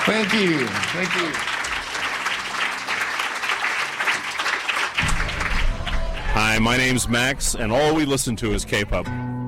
Thank you. Thank you. Hi, my name's Max, and all we listen to is K-pop.